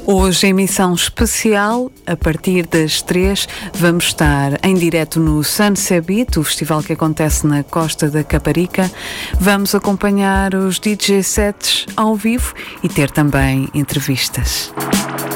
Hoje, emissão especial, a partir das 3, vamos estar em direto no Sunset Beat, o festival que acontece na Costa da Caparica. Vamos acompanhar os DJ sets ao vivo e ter também entrevistas.